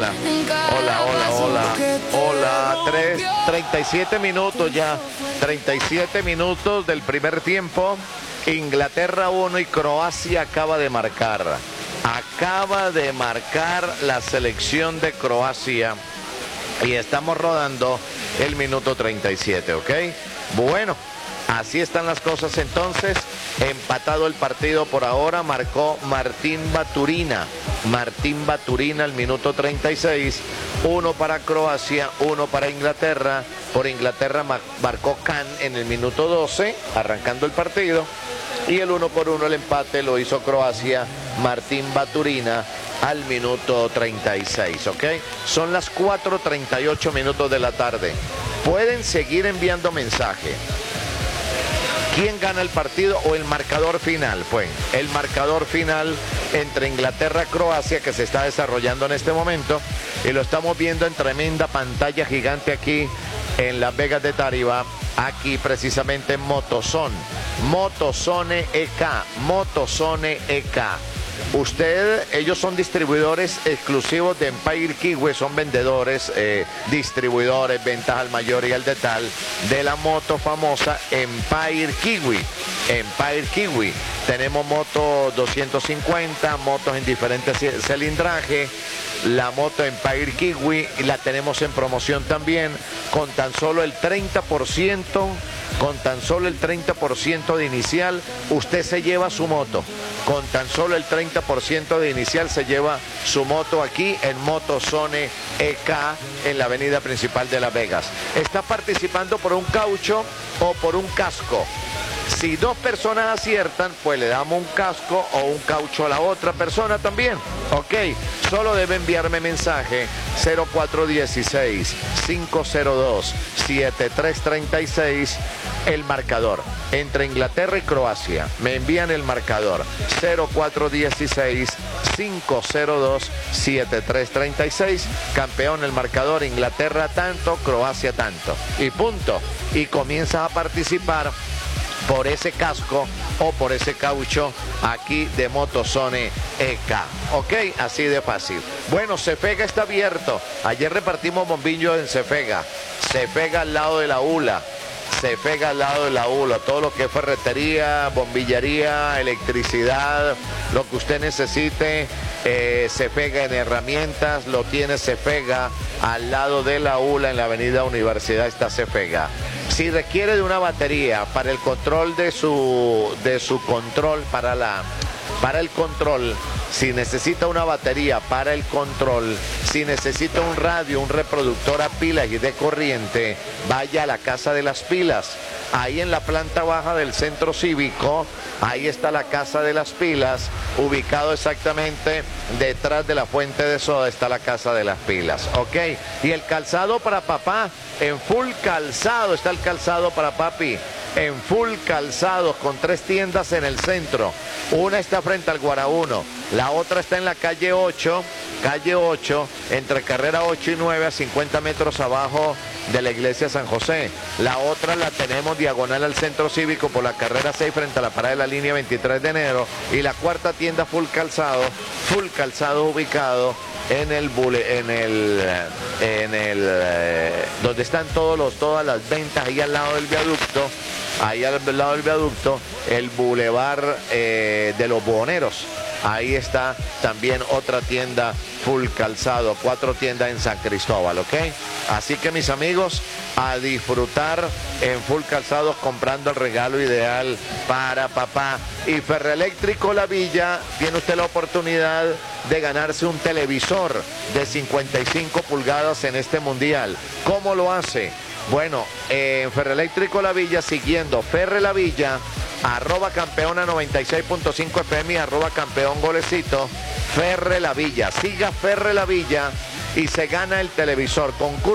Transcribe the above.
hola. Hola, hola, hola. Hola, 37 minutos ya. 37 minutos del primer tiempo. Inglaterra 1 y Croacia acaba de marcar. Acaba de marcar la selección de Croacia. Y estamos rodando el minuto 37, ¿ok? Bueno, así están las cosas entonces. Empatado el partido por ahora, marcó Martín Baturina. Martín Baturina al minuto 36. 1 para Croacia, 1 para Inglaterra. Por Inglaterra marcó Can en el minuto 12, arrancando el partido. Y el 1-1, el empate, lo hizo Croacia, Martín Baturina al minuto 36, ¿ok? Son las 4:38 minutos de la tarde. Pueden seguir enviando mensaje. ¿Quién gana el partido o el marcador final? Pues el marcador final entre Inglaterra y Croacia, que se está desarrollando en este momento, y lo estamos viendo en tremenda pantalla gigante aquí en Las Vegas de Tarima, aquí precisamente en Motozone EK, Motozone EK. Ellos son distribuidores exclusivos de Empire Kiwi, son vendedores, distribuidores, ventas al mayor y al detal de la moto famosa Empire Kiwi. Empire Kiwi. Tenemos moto 250, motos en diferentes cilindrajes. La moto Empire Kiwi la tenemos en promoción también con tan solo el 30%. Con tan solo el 30% de inicial, usted se lleva su moto. Con tan solo el 30% de inicial se lleva su moto aquí en Motozone EK en la avenida principal de Las Vegas. Está participando por un caucho o por un casco. Si dos personas aciertan, pues le damos un casco o un caucho a la otra persona también. Ok, solo debe enviarme mensaje 0416-502-7336, el marcador. Entre Inglaterra y Croacia, me envían el marcador 0416-502-7336. Campeón el marcador, Inglaterra tanto, Croacia tanto. Y punto. Y comienzas a participar por ese casco o por ese caucho aquí de Motozone EK. Ok, así de fácil. Bueno, Cefega está abierto. Ayer repartimos bombillos en Cefega. Cefega al lado de la ULA. Cefega al lado de la ULA. Todo lo que es ferretería, bombillería, electricidad, lo que usted necesite. Cefega en herramientas, lo tiene Cefega al lado de la ULA en la avenida Universidad está Cefega. Si requiere de una batería para el control de su control, para el control, si necesita una batería para el control, si necesita un radio, un reproductor a pilas y de corriente, vaya a la Casa de las Pilas. Ahí en la planta baja del centro cívico, ahí está la Casa de las Pilas, ubicado exactamente detrás de la fuente de soda está la Casa de las Pilas, ¿ok? Y el calzado para papá, en full calzado, está el calzado para papi, en full calzados, con 3 tiendas en el centro. Una está frente al Guaraúno, la otra está en la calle 8, entre carrera 8 y 9, a 50 metros abajo de la iglesia San José. La otra la tenemos diagonal al centro cívico por la carrera 6 frente a la parada de la línea 23 de enero. Y la cuarta tienda full calzado ubicado en donde están todas las ventas, ahí al lado del viaducto. Ahí al lado del viaducto, el bulevar de los Buhoneros. Ahí está también otra tienda full calzado, 4 tiendas en San Cristóbal, ¿ok? Así que mis amigos, a disfrutar en full calzados comprando el regalo ideal para papá. Y Ferroeléctrico La Villa, tiene usted la oportunidad de ganarse un televisor de 55 pulgadas en este mundial. ¿Cómo lo hace? Bueno, en Ferroeléctrico La Villa, siguiendo Ferre La Villa, @campeona 96.5 FM, @campeón golecito, Ferre La Villa. Siga Ferre La Villa y se gana el televisor. Concurso